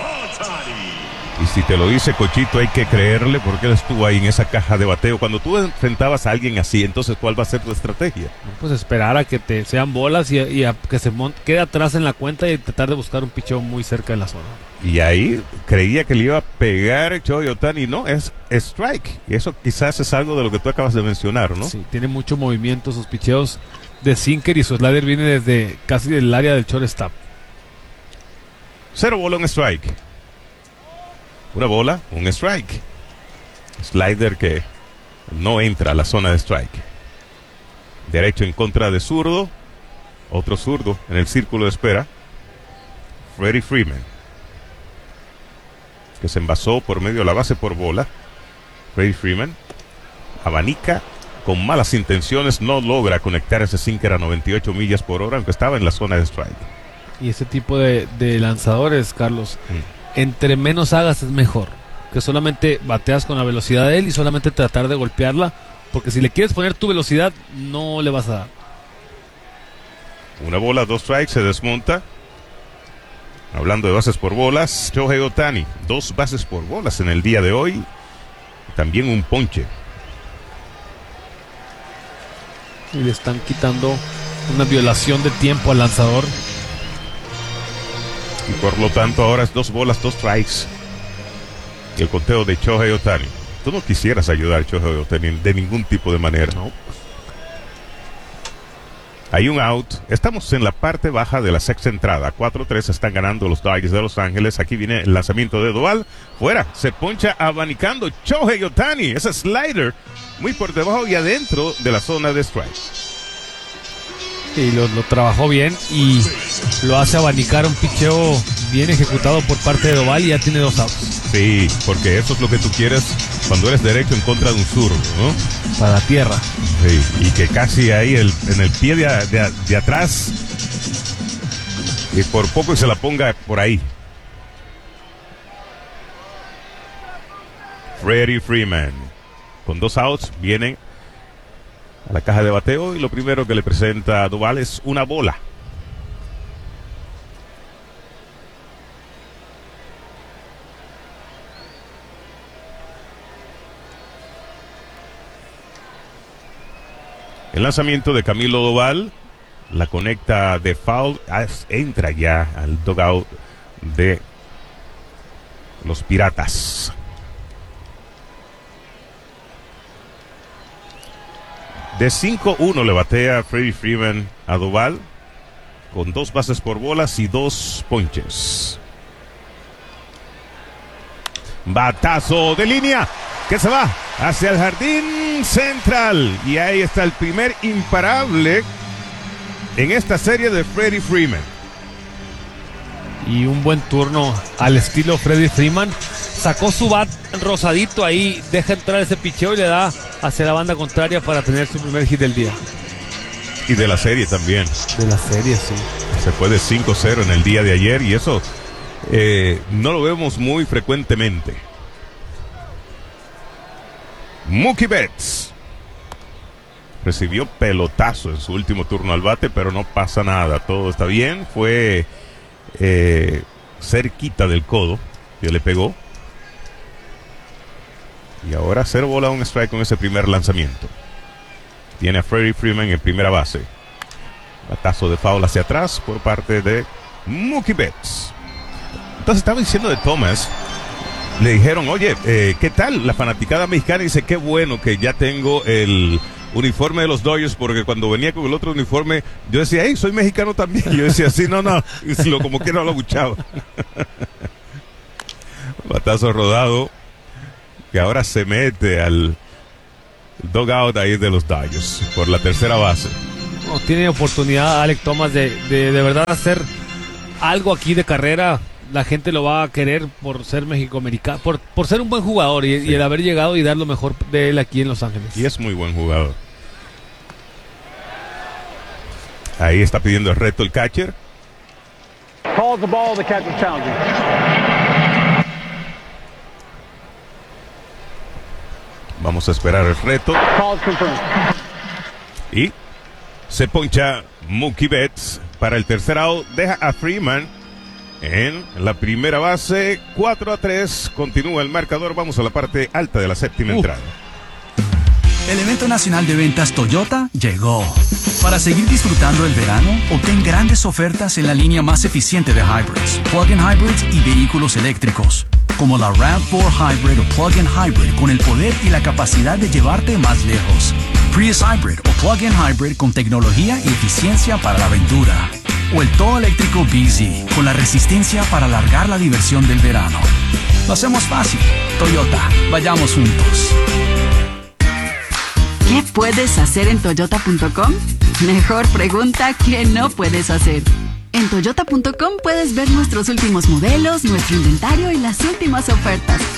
Y si te lo dice Cochito, hay que creerle, porque él estuvo ahí en esa caja de bateo. Cuando tú enfrentabas a alguien así, entonces ¿cuál va a ser tu estrategia? Pues esperar a que te sean bolas y, y a que se mont- quede atrás en la cuenta y tratar de buscar un picheo muy cerca de la zona. Y ahí creía que le iba a pegar Shohei Ohtani, no, es strike. Y eso quizás es algo de lo que tú acabas de mencionar, ¿no? Sí, tiene mucho movimiento sus picheos de sinker, y su slider viene desde casi del área del shortstop. Cero bola, un strike. Una bola, un strike. Slider que no entra a la zona de strike. Derecho en contra de zurdo. Otro zurdo en el círculo de espera. Freddie Freeman, que se envasó por medio de la base por bola. Freddie Freeman abanica con malas intenciones, no logra conectar ese sinker a noventa y ocho millas por hora, aunque estaba en la zona de strike. Y ese tipo de, de lanzadores, Carlos, mm. entre menos hagas es mejor. Que solamente bateas con la velocidad de él y solamente tratar de golpearla, porque si le quieres poner tu velocidad, no le vas a dar. Una bola, dos strikes, se desmonta. Hablando de bases por bolas, Shohei Ohtani, dos bases por bolas en el día de hoy. También un ponche. Y le están quitando una violación de tiempo al lanzador. Y por lo tanto ahora es dos bolas, dos strikes. Y el conteo de Shohei Ohtani. Tú no quisieras ayudar a Shohei Ohtani de ningún tipo de manera. No. Hay un out. Estamos en la parte baja de la sexta entrada. cuatro tres están ganando los Dodgers de Los Ángeles. Aquí viene el lanzamiento de Doval. Fuera. Se poncha abanicando Shohei Ohtani. Ese slider muy por debajo y adentro de la zona de strike. Y lo, lo trabajó bien y lo hace abanicar un picheo bien ejecutado por parte de Doval, y ya tiene dos outs. Sí, porque eso es lo que tú quieres cuando eres derecho en contra de un zurdo, ¿no? Para la tierra. Sí, y que casi ahí el, en el pie de, de, de atrás, y por poco se la ponga por ahí. Freddie Freeman, con dos outs, viene a la caja de bateo, y lo primero que le presenta a Doval es una bola. El lanzamiento de Camilo Doval la conecta de foul, entra ya al dugout de los Piratas. De cinco uno le batea Freddie Freeman a Doval, con dos bases por bolas y dos ponches. Batazo de línea que se va hacia el jardín central, y ahí está el primer imparable en esta serie de Freddie Freeman. Y un buen turno al estilo Freddie Freeman. Sacó su bat rosadito ahí, deja entrar ese picheo y le da hacia la banda contraria para tener su primer hit del día. Y de la serie también. De la serie, sí. Se fue de cinco cero en el día de ayer, y eso eh, no lo vemos muy frecuentemente. Mookie Betts recibió pelotazo en su último turno al bate, pero no pasa nada, todo está bien. Fue eh, cerquita del codo que le pegó. Y ahora cero bola, un strike con ese primer lanzamiento. Tiene a Freddie Freeman en primera base. Batazo de foul hacia atrás por parte de Mookie Betts. Entonces estaba diciendo de Thomas. Le dijeron, oye, eh, ¿qué tal? La fanaticada mexicana dice, qué bueno que ya tengo el uniforme de los Dodgers, porque cuando venía con el otro uniforme, yo decía, hey, soy mexicano también. Yo decía, sí, no, no, y lo, como que no lo abuchaba. Batazo rodado, que ahora se mete al dugout ahí de los Dodgers, por la tercera base. No, tiene oportunidad Alek Thomas de, de, de verdad hacer algo aquí de carrera. La gente lo va a querer por ser mexicoamericano, por, por ser un buen jugador y, sí. y el haber llegado y dar lo mejor de él aquí en Los Ángeles. Y es muy buen jugador. Ahí está pidiendo el reto el catcher. Calls the ball, the catcher challenging. Vamos a esperar el reto. Calls confirmed. Y se poncha Mookie Betts para el tercer out. Deja a Freeman en la primera base. Cuatro a tres. Continúa el marcador. Vamos a la parte alta de la séptima uh. entrada. El evento nacional de ventas Toyota llegó. Para seguir disfrutando el verano, obtén grandes ofertas en la línea más eficiente de hybrids, plug-in hybrids y vehículos eléctricos, como la RAV cuatro Hybrid o plug-in hybrid con el poder y la capacidad de llevarte más lejos. Prius Hybrid o plug-in hybrid con tecnología y eficiencia para la aventura. O el todo eléctrico B Z con la resistencia para alargar la diversión del verano. Lo hacemos fácil. Toyota, vayamos juntos. ¿Qué puedes hacer en toyota punto com? Mejor pregunta, ¿qué no puedes hacer? En toyota punto com puedes ver nuestros últimos modelos, nuestro inventario y las últimas ofertas.